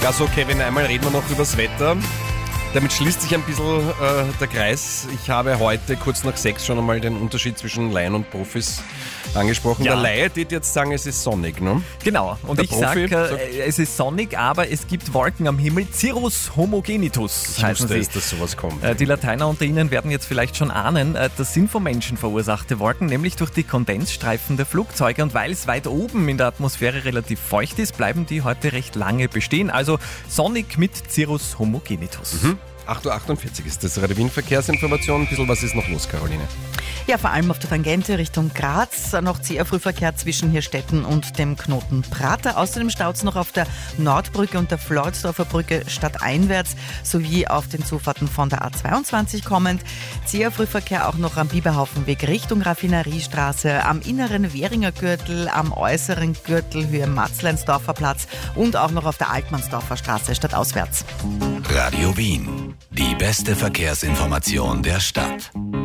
Ja, so Kevin, einmal reden wir noch über das Wetter. Damit schließt sich ein bisschen der Kreis. Ich habe heute kurz nach 6 schon einmal den Unterschied zwischen Laien und Profis angesprochen. Ja. Der Laie wird jetzt sagen, es ist sonnig, ne? Genau, und Der ich Profi sage, es ist sonnig, aber es gibt Wolken am Himmel. Cirrus homogenitus Ich heißen wusste sie. dass sowas kommt. Die Lateiner unter Ihnen werden jetzt vielleicht schon ahnen, das sind vom Menschen verursachte Wolken, nämlich durch die Kondensstreifen der Flugzeuge. Und weil es weit oben in der Atmosphäre relativ feucht ist, bleiben die heute recht lange bestehen. Also sonnig mit Cirrus homogenitus. 8.48 Uhr ist das Radio Wien Verkehrsinformation. Ein bisschen was ist noch los, Caroline? Ja, vor allem auf der Tangente Richtung Graz, noch sehr Frühverkehr zwischen Hirstetten und dem Knoten Prater. Außerdem staut es noch auf der Nordbrücke und der Floridsdorfer Brücke stadteinwärts sowie auf den Zufahrten von der A22 kommend. Sehr Frühverkehr auch noch am Biberhaufenweg Richtung Raffineriestraße, am inneren Währinger Gürtel, am äußeren Gürtel Höhe Matzleinsdorfer Platz und auch noch auf der Altmannsdorfer Straße stadtauswärts. Radio Wien. Die beste Verkehrsinformation der Stadt.